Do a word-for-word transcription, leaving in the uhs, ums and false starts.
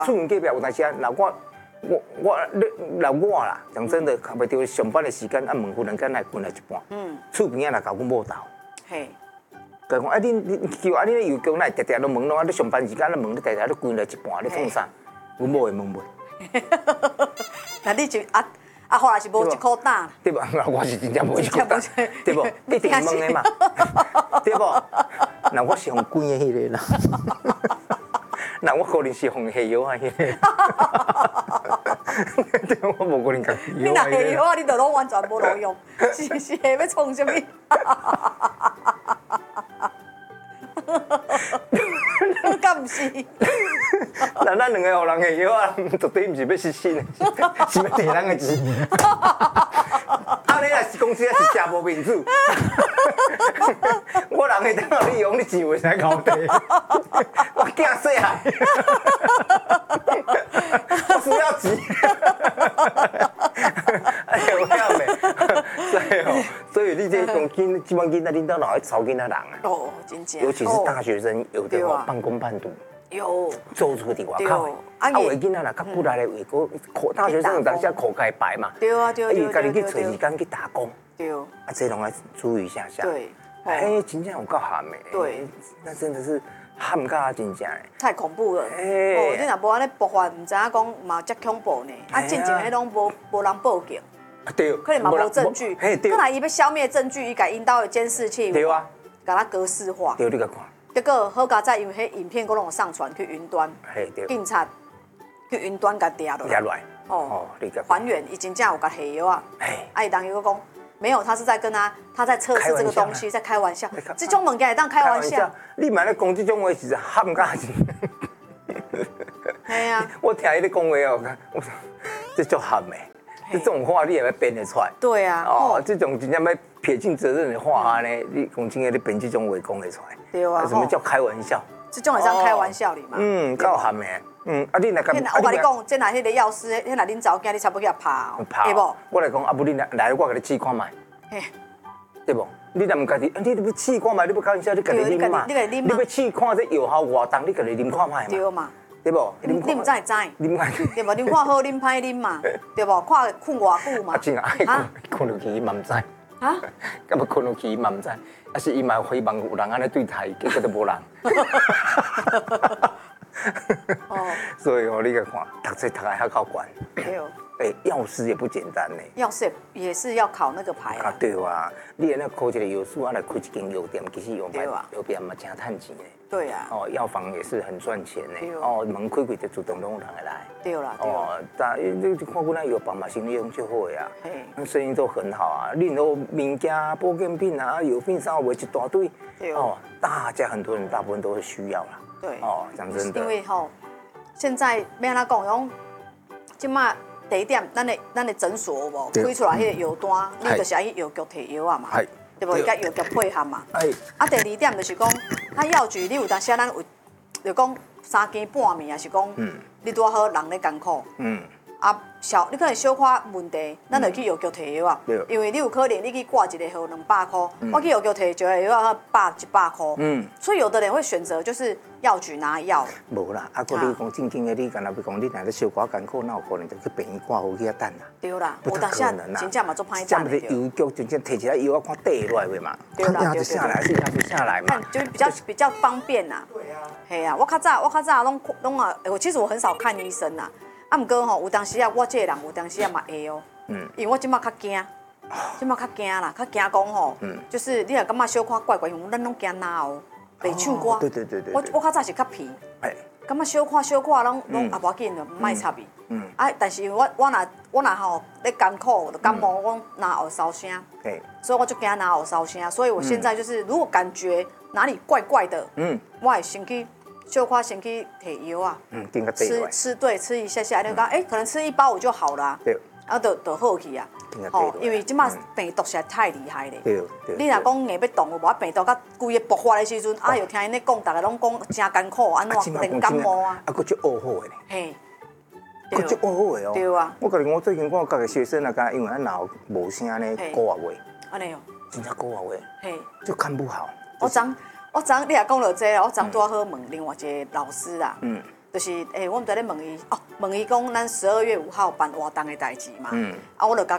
出门隔壁有当时啊，若我我我若我啦，讲真的，袂着上班的时间啊，问夫人间来滚来一半，嗯，厝边啊来甲阮某斗，嘿。甲讲啊，你你叫啊，你咧邮局来常常都问咯，啊，你上班时间咧问，你常常咧关来一半，你创啥？阮某会问袂。 那你就啊啊，后来是无一箍胆。 对吧？我是真正无一箍胆，对不？一定问的嘛，对不？那我是用关的迄个啦，那我可能是用下药啊迄个。对，我无可能讲。 你若下药啊，你就拢完全无路用，是是下要创什么？敢毋是？ 那咱两个互人的药啊，绝对毋是要失信的，是要摕咱的钱。安尼若是公司也是真无面子。我人会当互你用，你钱袂使交摕。我囝细汉，我需要钱。哎呀，我晓袂。所以哦，所以你这种囡，即帮囡仔，恁兜老爱操囡仔人啊。 哦，真正。 尤其是大学生，有的哦半工半读。有做出伫外口的，啊，有囡仔啦，较不来的为个课，大学生有当时课该排嘛， 对啊对啊， 伊家己去找时间去打工， 对， 啊，这拢要注意一下下。对，哎，真正有够喊的，对，那真的是喊到真正的， 太恐怖了。哦，你若无安尼爆发，唔知影讲嘛，遮恐怖呢。啊，进前迄拢无无人报警， 对， 可能嘛无证据，本来伊要消灭证据，伊改引导的监视器， 对啊， 甲它格式化， 对，你甲看。 结果好佳在，因为迄影片佫拢有上传去云端，警察去云端甲抓落来。哦，还原，伊真正有甲下药啊。哎，伊当时佫讲，没有，他是在跟他，他在测试这个东西，在开玩笑。这种物件会当开玩笑。 你嘛咧讲这种话，其实喊甲真。 系啊。 我听伊咧讲话哦，我说这种喊的，这种话你也要编得出来。 对啊。 哦，这种真正要撇清责任的话呢，你讲真的，你编这种话讲得出来。 对啊， 什么叫开玩笑？ 这种会当开玩笑哩嘛。 嗯，够含的。嗯，啊，你来干？ 我甲你讲，这若迄个药师，迄若恁查某囝，你差不多去拍哦， 拍无？我来讲，啊，不你来来，我甲你试看卖，对不？你若唔家己，你你要试看卖，你要开玩笑，你家己啉嘛。你家己啉嘛。你要试看这药效偌重，你家己啉看卖嘛。 对嘛。 对不？ 你唔知会知？ 啉看。 对无？你看好啉歹啉嘛？对不？看困偌久嘛？ 啊，真啊，困困落去伊嘛唔知。啊？咁要困落去伊嘛唔知。啊是伊嘛希望有人安尼对待，结果都无人。哦，所以哦，你个看，读册读得还够悬。对哦。哎，药师也不简单呢。 药师也是要考那个牌啊。 对啊，你安尼考一个药师，啊来开一间药店，其实药店药店嘛真趁钱的。 对啊。 哦，药房也是很赚钱的。哦，门开开就自动拢有人会来。 对啦。 哦，但你你看我那药房嘛，生意用就好呀。嘿。生意都很好啊，你都物件、保健品啊、药品啥卖一大堆。对哦。大家很多人大部分都是需要啦。对。哦，讲真的。 因为吼，现在要安怎讲，用即马。第一点，咱的咱的诊所有无开出来迄个药单，你就是爱去药局摕药啊嘛，对无？伊甲药局配合嘛。啊，第二点就是讲，啊药局你有当时咱有，就讲三更半暝，也是讲，你拄好人咧艰苦，啊小你可能小可问题，咱就去药局摕药啊。因为你有可能你去挂一个号两百块，我去药局摕一个药要百一百块，所以有的人会选择就是药局拿药。 无啦，啊，个你讲正经的，你敢若要讲你若咧小可艰苦，哪有可能就去病院挂号去遐等啊？ 对啦， 不太可能啦。 真正嘛做歹等的。这样药局真正摕一下药啊，看底落来嘛， 对啦， 压就下来，是压就下来嘛， 就比较比较方便呐。对啊。嘿啊，我较早我较早拢拢啊，我其实我很少看医生呐。啊，毋过吼，有当时啊，我这个人有当时啊嘛会哦，嗯，因为我即马较惊，即马较惊啦，较惊讲吼，嗯，就是你若感觉小可怪怪，因为咱拢惊哪哦，袂唱歌， 对对对对， 我我较早是较皮，哎，感觉小可小可拢拢也无要紧的，莫插伊，嗯，啊，但是因为我我若我若吼咧艰苦，就感冒，我哪后烧声，对，所以我就惊哪后烧声，所以我现在就是如果感觉哪里怪怪的，嗯，我会先去。小可先去摕药啊，嗯，吃吃对，吃一下下，你讲哎，可能吃一包我就好了，对，然后就就好去啊，哦，因为即马病毒实在太厉害咧，对对，你若讲硬要动，无病毒甲规个爆发的时阵，啊，又听因咧讲，大家拢讲真艰苦，安怎连感冒啊， 啊，佫足恶好的咧， 嘿， 佫足恶好的哦， 对啊， 我甲你讲，最近我教个学生啊，讲因为咱脑无声咧，讲话话， 安尼哦， 真正讲话话，嘿，就看不好， 我昨我昨你也讲到这，我昨拄好问另外一个老师啊，嗯， 就是诶，我毋知咧问伊哦，问伊讲咱十二月五号办活动的代志嘛。嗯。啊，我就甲